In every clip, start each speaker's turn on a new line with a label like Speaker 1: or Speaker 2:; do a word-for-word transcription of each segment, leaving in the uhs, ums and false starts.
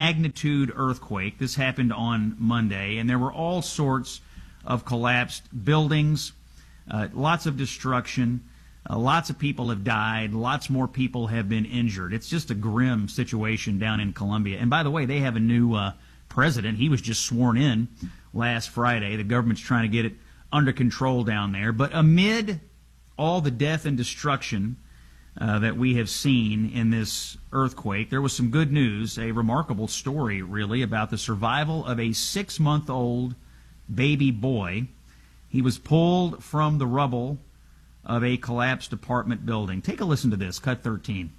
Speaker 1: magnitude earthquake. This happened on Monday, and there were all sorts of collapsed buildings, uh, lots of destruction. Uh, lots of people have died. Lots more people have been injured. It's just a grim situation down in Colombia. And by the way, they have a new uh, president. He was just sworn in last Friday. The government's trying to get it under control down there. But amid all the death and destruction uh, that we have seen in this earthquake, there was some good news, a remarkable story, really, about the survival of a six-month-old baby boy. He was pulled from the rubble of a collapsed apartment building. Take a listen to this, cut thirteen.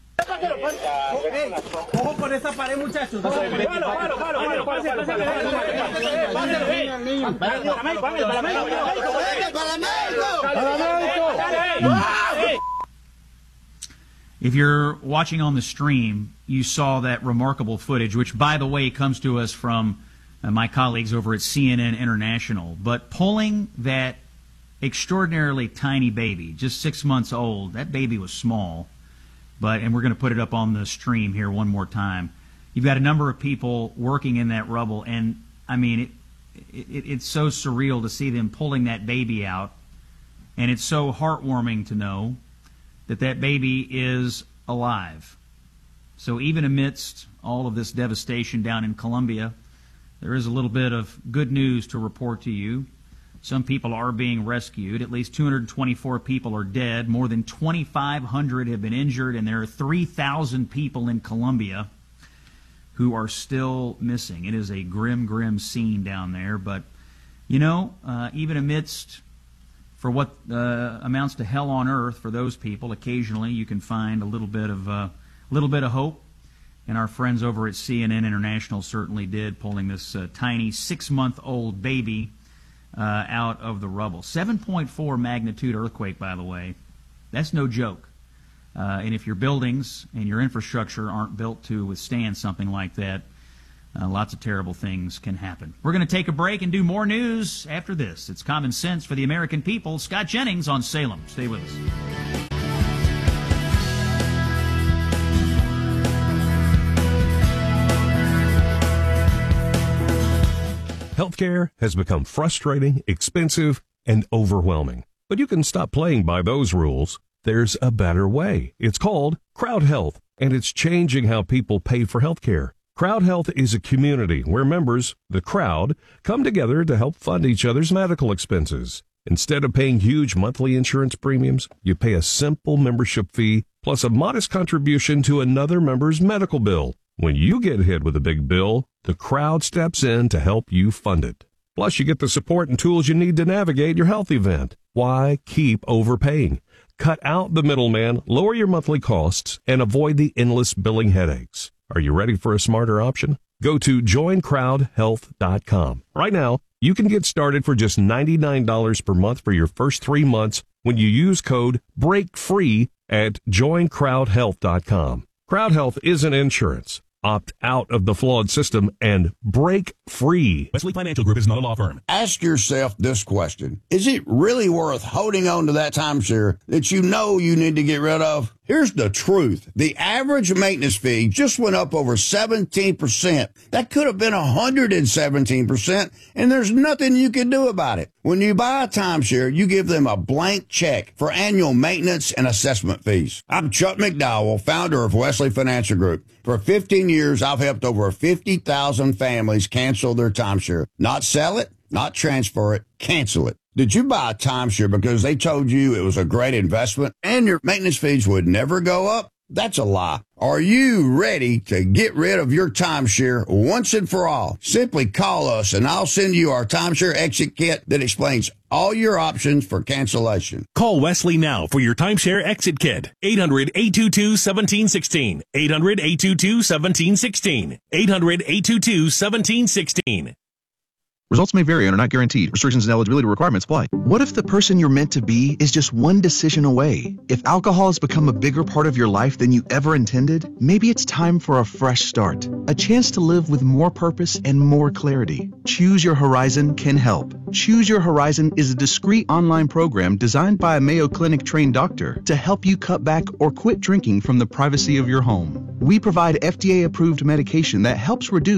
Speaker 1: If you're watching on the stream, you saw that remarkable footage, which, by the way, comes to us from uh, my colleagues over at C N N International. But pulling that extraordinarily tiny baby, just six months old. That baby was small, but and we're going to put it up on the stream here one more time. You've got a number of people working in that rubble, and I mean, it, it, it's so surreal to see them pulling that baby out, and it's so heartwarming to know that that baby is alive. So even amidst all of this devastation down in Colombia, there is a little bit of good news to report to you. Some people are being rescued. At least two hundred twenty-four people are dead. More than twenty-five hundred have been injured, and there are three thousand people in Colombia who are still missing. It is a grim, grim scene down there. But, you know, uh, even amidst, for what uh, amounts to hell on earth for those people, occasionally you can find a little bit of uh, little bit of hope. And our friends over at C N N International certainly did, pulling this uh, tiny six-month-old baby Uh, out of the rubble. seven point four magnitude earthquake, by the way. That's no joke. Uh, and if your buildings and your infrastructure aren't built to withstand something like that, uh, lots of terrible things can happen. We're going to take a break and do more news after this. It's Common Sense for the American People. Scott Jennings on Salem. Stay with us.
Speaker 2: Healthcare has become frustrating, expensive, and overwhelming. But you can stop playing by those rules. There's a better way. It's called Crowd Health, and it's changing how people pay for healthcare. Crowd Health is a community where members, the crowd, come together to help fund each other's medical expenses. Instead of paying huge monthly insurance premiums, you pay a simple membership fee plus a modest contribution to another member's medical bill. When you get hit with a big bill, the crowd steps in to help you fund it. Plus, you get the support and tools you need to navigate your health event. Why keep overpaying? Cut out the middleman, lower your monthly costs, and avoid the endless billing headaches. Are you ready for a smarter option? Go to join crowd health dot com. Right now, you can get started for just ninety-nine dollars per month for your first three months when you use code BREAKFREE at join crowd health dot com. Crowd Health isn't insurance. Opt out of the flawed system and break free.
Speaker 3: Wesley Financial Group is not a law firm.
Speaker 4: Ask yourself this question. Is it really worth holding on to that timeshare that you know you need to get rid of? Here's the truth. The average maintenance fee just went up over seventeen percent. That could have been one hundred seventeen percent, and there's nothing you can do about it. When you buy a timeshare, you give them a blank check for annual maintenance and assessment fees. I'm Chuck McDowell, founder of Wesley Financial Group. For fifteen years, I've helped over fifty thousand families cancel their timeshare. Not sell it, not transfer it, cancel it. Did you buy a timeshare because they told you it was a great investment and your maintenance fees would never go up? That's a lie. Are you ready to get rid of your timeshare once and for all? Simply call us and I'll send you our timeshare exit kit that explains all your options for cancellation.
Speaker 3: Call Wesley now for your timeshare exit kit. eight hundred, eight two two, one seven one six. eight hundred, eight two two, one seven one six. eight hundred, eight two two, one seven one six.
Speaker 5: Results may vary and are not guaranteed. Restrictions and eligibility requirements apply. What if the person you're meant to be is just one decision away? If alcohol has become a bigger part of your life than you ever intended, maybe it's time for a fresh start. A chance to live with more purpose and more clarity. Choose Your Horizon can help. Choose Your Horizon is a discreet online program designed by a Mayo Clinic trained doctor to help you cut back or quit drinking from the privacy of your home. We provide F D A approved medication that helps reduce